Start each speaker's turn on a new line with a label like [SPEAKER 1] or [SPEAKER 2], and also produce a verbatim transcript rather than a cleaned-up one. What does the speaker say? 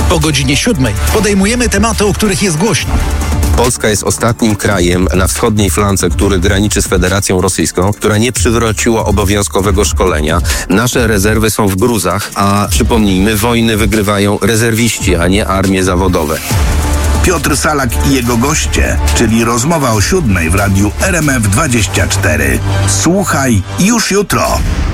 [SPEAKER 1] Po godzinie siódmej podejmujemy tematy, o których jest głośno.
[SPEAKER 2] Polska jest ostatnim krajem na wschodniej flance, który graniczy z Federacją Rosyjską, która nie przywróciła obowiązkowego szkolenia. Nasze rezerwy są w gruzach, a przypomnijmy, wojny wygrywają rezerwiści, a nie armie zawodowe.
[SPEAKER 3] Piotr Salak i jego goście, czyli rozmowa o siódmej w radiu R M F dwadzieścia cztery. Słuchaj już jutro.